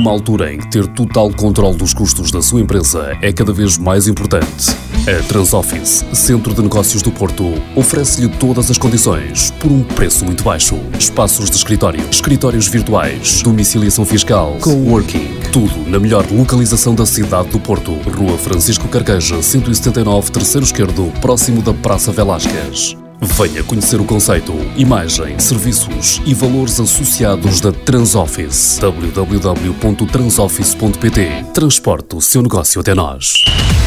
Numa altura em que ter total controle dos custos da sua empresa é cada vez mais importante, a Transoffice, Centro de Negócios do Porto, oferece-lhe todas as condições por um preço muito baixo. Espaços de escritório, escritórios virtuais, domiciliação fiscal, coworking, tudo na melhor localização da cidade do Porto. Rua Francisco Carqueja, 179, terceiro esquerdo, próximo da Praça Velásquez. Venha conhecer o conceito, imagem, serviços e valores associados da Transoffice. www.transoffice.pt. Transporte o seu negócio até nós.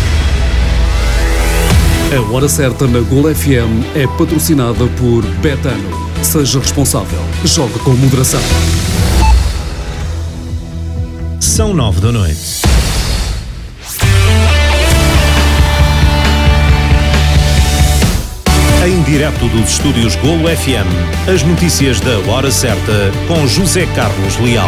A Hora Certa na Gol FM é patrocinada por Betano. Seja responsável. Jogue com moderação. São 9 da noite. Em direto dos estúdios Golo FM, as notícias da Hora Certa com José Carlos Leal.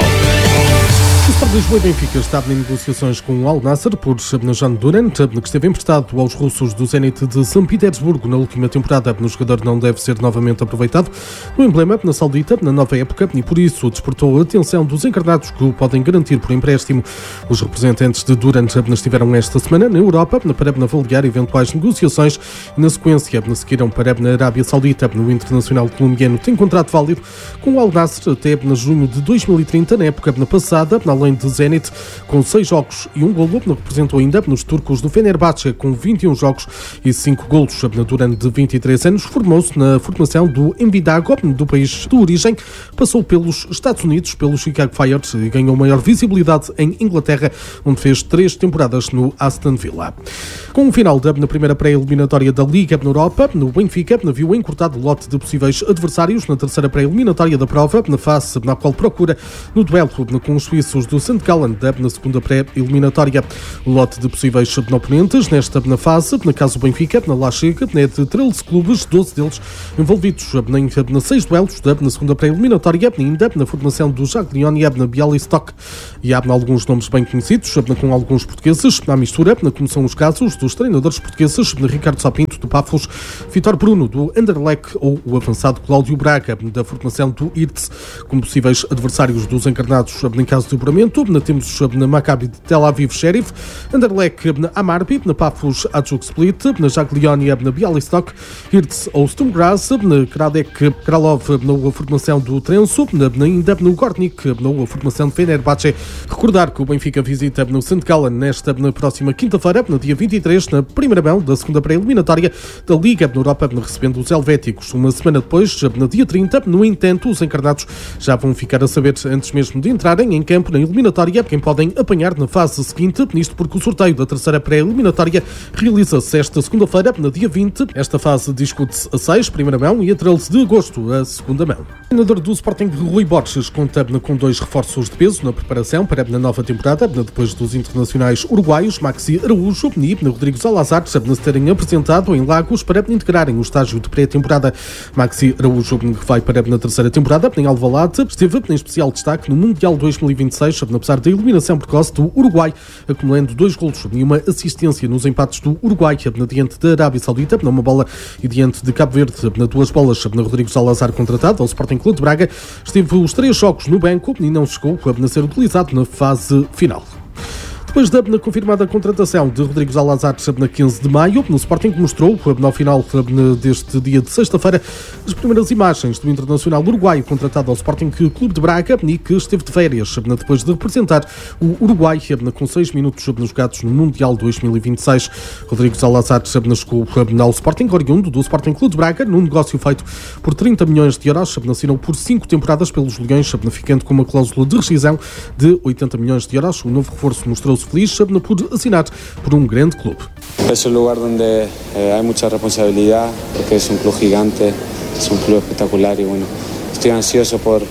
O Sport Lisboa e Benfica está em negociações com o Al Nassr por Jan Durant, que esteve emprestado aos russos do Zenit de São Petersburgo na última temporada. O jogador não deve ser novamente aproveitado no emblema na Saudita na nova época e por isso despertou a atenção dos encarnados que o podem garantir por empréstimo. Os representantes de Durant estiveram esta semana na Europa para avaliar eventuais negociações e na sequência seguiram para a Arábia Saudita. O internacional colombiano tem contrato válido com o Al Nassr até junho de 2030, na época passada, além de Zenit, com 6 jogos e 1 golo, representou ainda nos turcos do Fenerbahçe, com 21 jogos e 5 golos. Durante 23 anos, formou-se na formação do Envidago, do país de origem, passou pelos Estados Unidos, pelo Chicago Fire e ganhou maior visibilidade em Inglaterra, onde fez 3 temporadas no Aston Villa. Com o final na primeira pré-eliminatória da Liga na Europa, no Benfica viu encurtado o lote de possíveis adversários na terceira pré-eliminatória da prova, na fase na qual procura no duelo com os suíços do St. Gallen, na segunda pré-eliminatória. O lote de possíveis oponentes nesta fase, na caso do Benfica, na lá chega, é de 13 clubes, 12 deles envolvidos em 6 duelos, na segunda pré-eliminatória, ainda na formação do Jagiellonia, na Bialystok. E há alguns nomes bem conhecidos, com alguns portugueses, na mistura, como são os casos dos treinadores portugueses, Ricardo Sapinto, do Pafos, Vítor Bruno, do Anderlecht, ou o avançado Cláudio Braga, da formação do Irtz, como possíveis adversários dos encarnados em caso de apuramento. Temos na Maccabi de Tel Aviv Sheriff, Anderlecht na Amarbi, na Pafos Hajduk Split, na Jagiellonia na Bialystok, Irtz ou Sturm Graz, na Kradek Kralov na formação do Trenso, ainda no Gornik, na formação de Fenerbahçe. Recordar que o Benfica visita no St. Gallen na próxima quinta-feira, no dia 23, na primeira mão da segunda pré-eliminatória da Liga na Europa, recebendo os helvéticos. Uma semana depois, no dia 30, no entanto, os encarnados já vão ficar a saber antes mesmo de entrarem em campo na eliminatória quem podem apanhar na fase seguinte, nisto porque o sorteio da terceira pré-eliminatória realiza-se esta segunda-feira, no dia 20. Esta fase discute-se a 6, primeira mão, e a 13 de agosto, a segunda mão. O treinador do Sporting, Rui Borges, conta com 2 reforços de peso na preparação para a nova temporada, depois dos internacionais uruguaios Maxi Araújo e Rodrigo Salazar se terem apresentado em Lagos para integrarem o estágio de pré-temporada. Maxi Araújo, que vai para a terceira temporada em Alvalade, esteve em especial destaque no Mundial 2026, apesar da eliminação precoce do Uruguai, acumulando 2 golos e uma assistência nos empates do Uruguai diante da Arábia Saudita, numa bola, e diante de Cabo Verde, 2 bolas. Rodrigo Salazar, contratado ao Sporting Clube de Braga, esteve os 3 jogos no banco e não chegou a ser utilizado na fase final. Depois da confirmada contratação de Rodrigo Salazar na 15 de maio, no Sporting mostrou, no final deste dia de sexta-feira, as primeiras imagens do internacional uruguaio contratado ao Sporting Clube de Braga e que esteve de férias depois de representar o Uruguai com 6 minutos jogados no Mundial 2026. Rodrigo Salazar chegou ao Sporting, oriundo do Sporting Clube de Braga, num negócio feito por 30 milhões de euros, assinou por 5 temporadas pelos Leões, ficando com uma cláusula de rescisão de 80 milhões de euros. O novo reforço mostrou-se feliz por assinar por um grande clube. Es un lugar donde hay mucha responsabilidad, porque es un club gigante, es un club espectacular y bueno, estoy ansioso por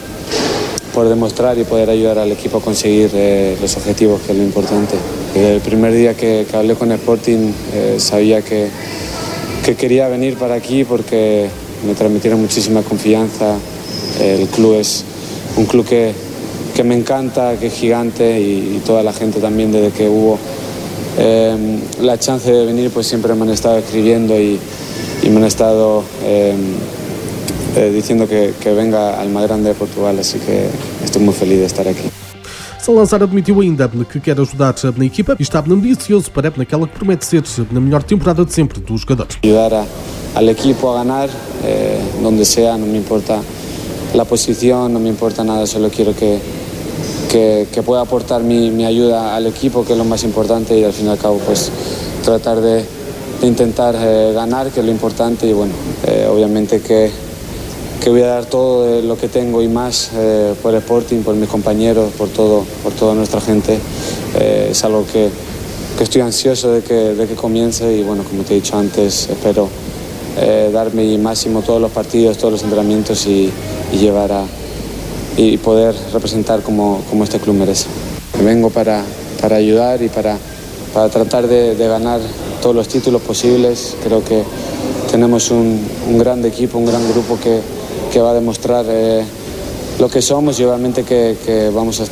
demostrar y poder ayudar al equipo a conseguir los objetivos, que es lo importante. El primer día que hablé con Sporting sabía que quería venir para aquí porque me transmitieron muchísima confianza. El club es un club que me encanta, que es gigante y toda la gente también desde que hubo la chance de venir, pues siempre me han estado escribiendo y me han estado diciendo que venga al más grande de Portugal, así que estoy muy feliz de estar aquí. Salazar admitiu ainda que quer ajudar na equipa e está ambicioso para naquela que promete ser na melhor temporada de sempre dos jogadores. Ayudar al equipo a ganar, donde sea, no me importa la posición, no me importa nada, solo quiero que pueda aportar mi ayuda al equipo, que es lo más importante, y al fin y al cabo pues tratar de intentar ganar, que es lo importante, y bueno, obviamente que voy a dar todo lo que tengo y más por el Sporting, por mis compañeros, por toda nuestra gente. Es algo que estoy ansioso de que comience, y bueno, como te he dicho antes, espero dar mi máximo todos los partidos, todos los entrenamientos y llevar y poder representar como este club merece. Vengo para ayudar y para tratar de ganar todos los títulos posibles. Creo que tenemos un gran equipo, un gran grupo que va a demostrar lo que somos, y obviamente que vamos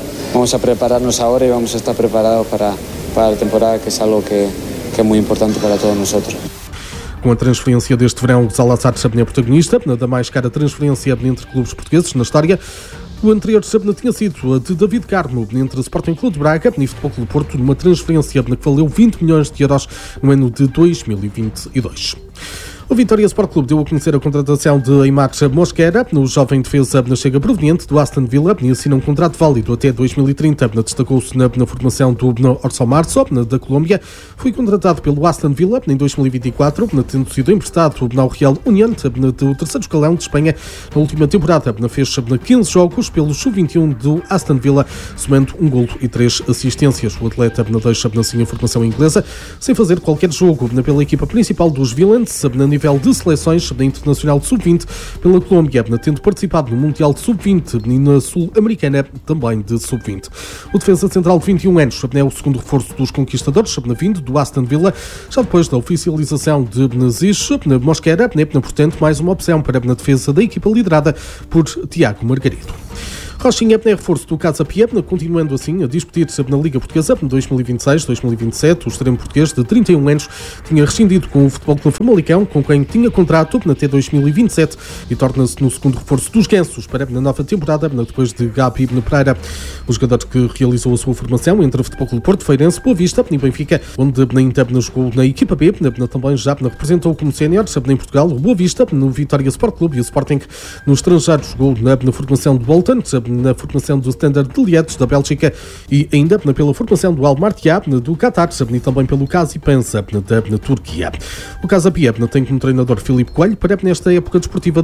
a prepararnos ahora y vamos a estar preparados para la temporada, que es algo que es muy importante para todos nosotros. Com a transferência deste verão, Salazar é protagonista da mais cara transferência entre clubes portugueses na história. O anterior tinha sido a de David Carmo entre Sporting Clube de Braga e Futebol Clube do Porto, numa transferência que valeu 20 milhões de euros no ano de 2022. O Vitória Sport Clube deu a conhecer a contratação de Aimar Mosquera, no jovem defesa chega proveniente do Aston Villa, e assina um contrato válido até 2030. Destacou-se na formação do Orson Marzo, da Colômbia. Foi contratado pelo Aston Villa em 2024, tendo sido emprestado ao Real Unión do terceiro escalão de Espanha. Na última temporada fez 15 jogos pelo Sub-21 do Aston Villa, somando um golo e 3 assistências. O atleta deixa assim a formação inglesa sem fazer qualquer jogo pela equipa principal dos Villains, nível de seleções da Internacional de Sub-20 pela Colômbia, tendo participado no Mundial de Sub-20 e na Sul-Americana também de Sub-20. O defesa central de 21 anos é o segundo reforço dos conquistadores, vindo do Aston Villa, já depois da oficialização de Ziz Mosquera, portanto mais uma opção para a defesa da equipa liderada por Tiago Margarido. Rochinha é reforço do Casa Pia, continuando assim a discutir na Liga Portuguesa 2026-2027. O extremo português de 31 anos tinha rescindido com o Futebol Clube Famalicão, com quem tinha contrato até 2027, e torna-se no segundo reforço dos Gansos para a nova temporada, depois de Gabi Pereira. O jogador que realizou a sua formação entre o Futebol Clube Porto, Feirense, Boa Vista e Benfica, onde ainda jogou na equipa B, também já representou como sénior em Portugal o Boa Vista, no Vitória Sport Clube, e o Sporting no estrangeiro jogou na formação do Bolton, na formação do Standard de Liège da Bélgica, e ainda pela formação do Al Martia do Qatar, e também pelo Kazipensa da Turquia. O Casa Pia tem como treinador Filipe Coelho para nesta época desportiva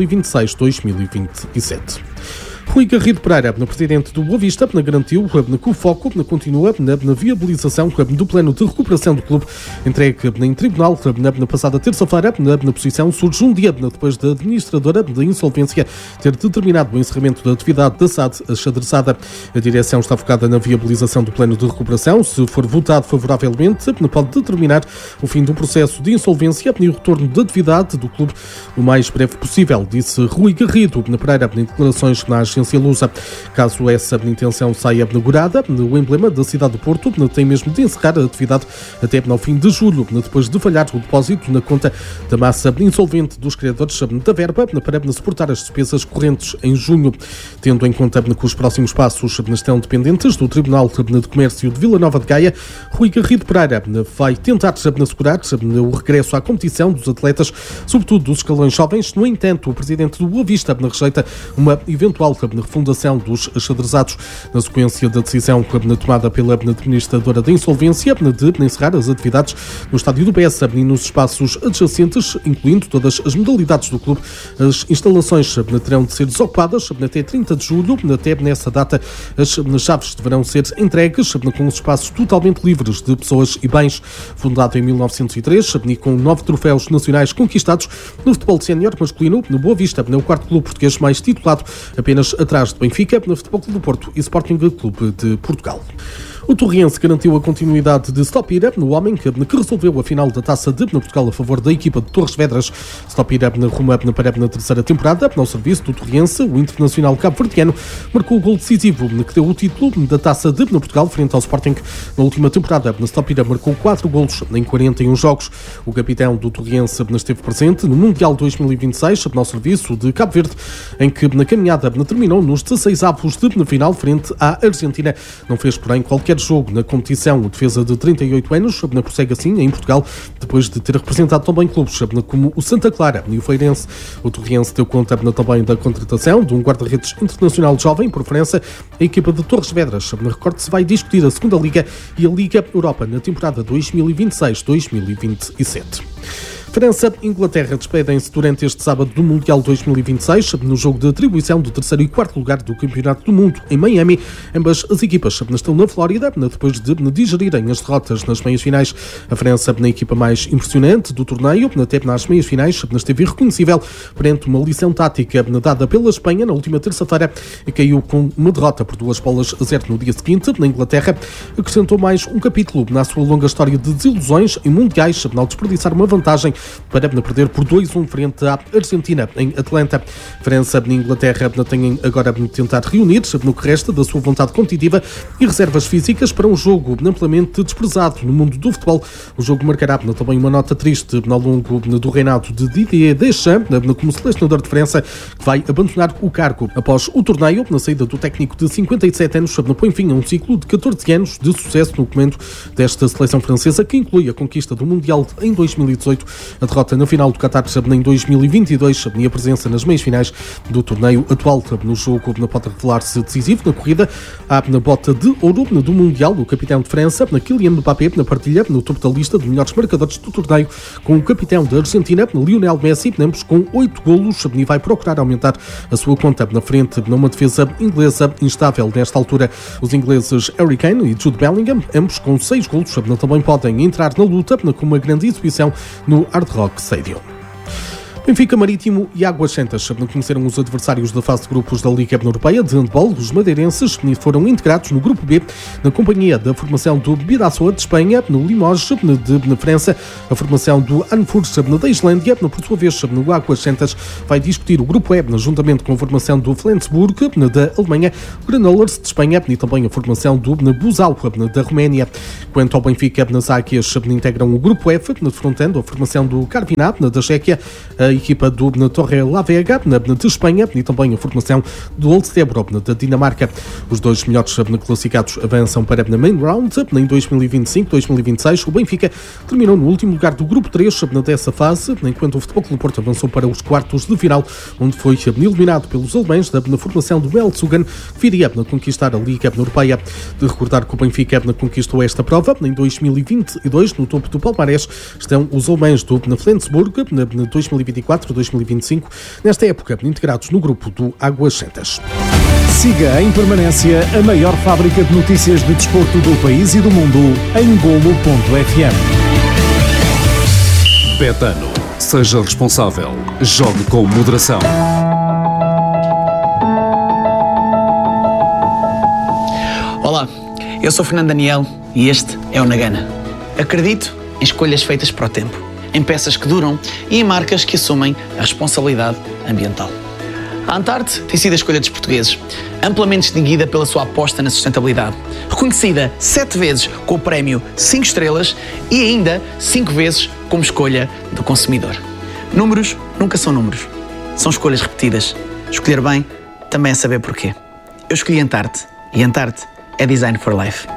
2026-2027. Rui Garrido Pereira, presidente do Boa Vista, garantiu que o foco continua na viabilização do plano de recuperação do clube entregue em tribunal na passada terça-feira. Na posição surge um dia depois da administradora da insolvência ter determinado o encerramento da atividade da SAD achadreçada. A direção está focada na viabilização do plano de recuperação. Se for votado favoravelmente, pode determinar o fim do processo de insolvência e o retorno da atividade do clube o mais breve possível, disse Rui Garrido Pereira em declarações na agência Lusa. Caso essa intenção saia abnegurada, o emblema da cidade do Porto tem mesmo de encerrar a atividade até ao fim de julho, depois de falhar o depósito na conta da massa insolvente dos credores da verba para suportar as despesas correntes em junho. Tendo em conta que os próximos passos estão dependentes do Tribunal de Comércio de Vila Nova de Gaia, Rui Garrido Pereira vai tentar assegurar o regresso à competição dos atletas, sobretudo dos escalões jovens. No entanto, o presidente do Boa Vista rejeita uma eventual refundação dos achadrezados, na sequência da decisão tomada pela administradora da insolvência de encerrar as atividades no estádio do Bessa e nos espaços adjacentes, incluindo todas as modalidades do clube. As instalações terão de ser desocupadas até 30 de julho. Até nessa data, as chaves deverão ser entregues com os espaços totalmente livres de pessoas e bens. Fundado em 1903 e com 9 troféus nacionais conquistados no futebol sénior masculino, no Boa Vista é o quarto clube português mais titulado, apenas atrás de Benfica, no Futebol Clube do Porto e Sporting Clube de Portugal. O Torriense garantiu a continuidade de Stopira, no homem que resolveu a final da Taça de Portugal a favor da equipa de Torres Vedras. Stopira rumo para a terceira temporada. Ao serviço do Torriense, o internacional cabo-verdiano marcou o gol decisivo que deu o título da Taça de Portugal frente ao Sporting. Na última temporada, Stopira marcou 4 golos em 41 jogos. O capitão do Torriense esteve presente no Mundial 2026 ao serviço de Cabo Verde, em que na caminhada terminou nos 16avos de final frente à Argentina. Não fez, porém, qualquer jogo na competição. O defesa de 38 anos prossegue assim em Portugal, depois de ter representado também clubes como o Santa Clara e o Feirense. O Torriense deu conta também da contratação de um guarda-redes internacional jovem por França. A equipa de Torres Vedras, recorde-se, vai discutir a Segunda Liga e a Liga Europa na temporada 2026-2027. França e Inglaterra despedem-se durante este sábado do Mundial 2026 no jogo de atribuição do terceiro e quarto lugar do Campeonato do Mundo em Miami. Ambas as equipas estão na Flórida depois de digerirem as derrotas nas meias finais. A França, na equipa mais impressionante do torneio, até nas meias finais, esteve irreconhecível perante uma lição tática dada pela Espanha na última terça-feira e caiu com uma derrota por 2-0 no dia seguinte. Na Inglaterra, acrescentou mais um capítulo na sua longa história de desilusões em mundiais ao desperdiçar uma vantagem para perder por 2-1 frente à Argentina em Atlanta. França e Inglaterra têm agora de tentar reunir-se no que resta da sua vontade competitiva e reservas físicas para um jogo amplamente desprezado no mundo do futebol. O jogo marcará também uma nota triste ao longo do reinado de Didier Deschamps como selecionador de França, que vai abandonar o cargo após o torneio. Na saída do técnico de 57 anos, põe fim a um ciclo de 14 anos de sucesso no comando desta seleção francesa, que inclui a conquista do Mundial em 2018, a derrota na final do Qatar em 2022 e a presença nas meias finais do torneio atual. No jogo pode revelar-se decisivo na corrida na bota de ouro do Mundial. O capitão de França, Kylian Mbappé, partilha no topo da lista de melhores marcadores do torneio com o capitão da Argentina, Lionel Messi, ambos com 8 golos, e vai procurar aumentar a sua conta na frente numa defesa inglesa instável nesta altura. Os ingleses Harry Kane e Jude Bellingham, ambos com 6 golos, também podem entrar na luta com uma grande exibição no Hard Rock Stadium. Benfica, Marítimo e Águas Santas conheceram os adversários da fase de grupos da Liga Europeia de Handball. Os madeirenses foram integrados no grupo B na companhia da formação do Bidasoa de Espanha, no Limoges de França, a formação do Anfurt da Islândia. Por sua vez, no Águas Santas vai discutir o grupo E juntamente com a formação do Flensburg da Alemanha, o Granollers de Espanha e também a formação do Buzău da Roménia. Quanto ao Benfica, nas Águias integram o grupo F, defrontando a formação do Karviná da Chequia, a equipa do Torre La Vega de Espanha e também a formação do Oldsebro da Dinamarca. Os dois melhores classificados avançam para a Main Round. Em 2025-2026, o Benfica terminou no último lugar do grupo 3 dessa fase, enquanto o Futebol Clube Porto avançou para os quartos de final, onde foi eliminado pelos alemães na formação do Eltsugan, que viria a conquistar a Liga Europeia. De recordar que o Benfica conquistou esta prova em 2022. No topo do palmarés estão os alemães do Flensburg, 2024-2025, nesta época integrados no grupo do Águas Santas. Siga em permanência a maior fábrica de notícias de desporto do país e do mundo em Golo.fm. Betano. Seja responsável. Jogue com moderação. Olá, eu sou Fernando Daniel e este é o Nagana. Acredito em escolhas feitas para o tempo, em peças que duram e em marcas que assumem a responsabilidade ambiental. A Antarte tem sido a escolha dos portugueses, amplamente distinguida pela sua aposta na sustentabilidade, reconhecida 7 vezes com o prémio 5 estrelas e ainda 5 vezes como escolha do consumidor. Números nunca são números, são escolhas repetidas. Escolher bem também é saber porquê. Eu escolhi Antarte e Antarte é Design for Life.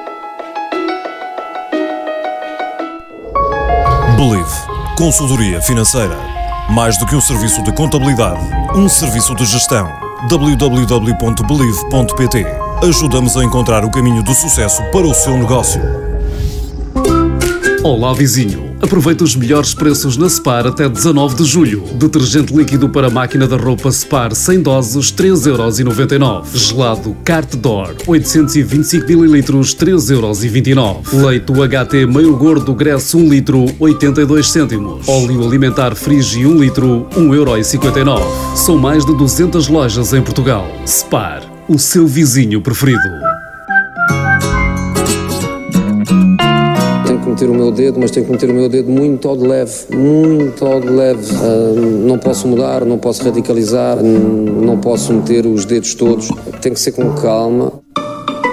Believe. Consultoria financeira. Mais do que um serviço de contabilidade, um serviço de gestão. www.believe.pt. Ajudamos a encontrar o caminho do sucesso para o seu negócio. Olá, vizinho. Aproveita os melhores preços na Spar até 19 de julho. Detergente líquido para máquina da roupa Spar 100 doses, 3,99€. Gelado Carte d'Or, 825ml, 3,29€. Leite UHT meio gordo Gresso 1 litro, 82 cêntimos. Óleo alimentar Frigi 1 litro, 1,59€. São mais de 200 lojas em Portugal. Spar, o seu vizinho preferido. meter o meu dedo, mas tenho que meter o meu dedo muito ao de leve, não posso mudar, não posso radicalizar, não posso meter os dedos todos, tem que ser com calma.